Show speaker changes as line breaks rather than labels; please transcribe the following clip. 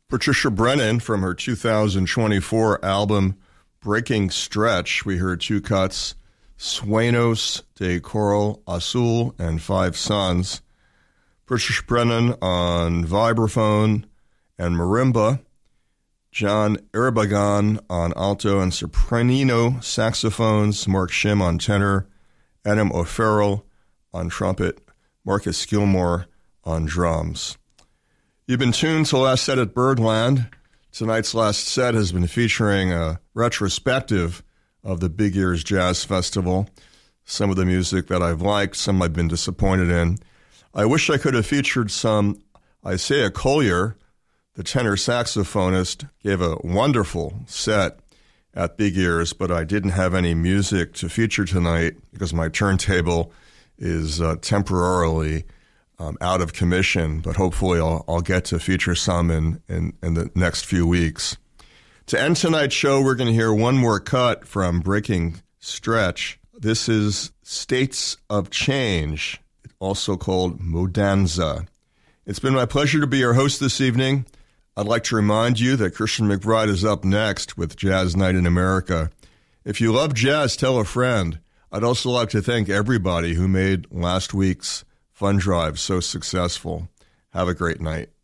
Patricia Brennan from her 2024 album Breaking Stretch. We heard two cuts, Sueños de Coral Azul and Five Suns. Patricia Brennan on vibraphone and marimba. John Iribagan on alto and soprano saxophones. Mark Shim on tenor. Adam O'Farrell on trumpet. Marcus Gilmore on drums. You've been tuned to Last Set at Birdland. Tonight's last set has been featuring a retrospective of the Big Ears Jazz Festival. Some of the music that I've liked, some I've been disappointed in. I wish I could have featured some Isaiah Collier, the tenor saxophonist, gave a wonderful set at Big Ears, but I didn't have any music to feature tonight because my turntable is temporarily out of commission, but hopefully I'll get to feature some in the next few weeks. To end tonight's show, we're going to hear one more cut from Breaking Stretch. This is States of Change, also called Modanza. It's been my pleasure to be your host this evening. I'd like to remind you that Christian McBride is up next with Jazz Night in America. If you love jazz, tell a friend. I'd also like to thank everybody who made last week's fund drive so successful. Have a great night.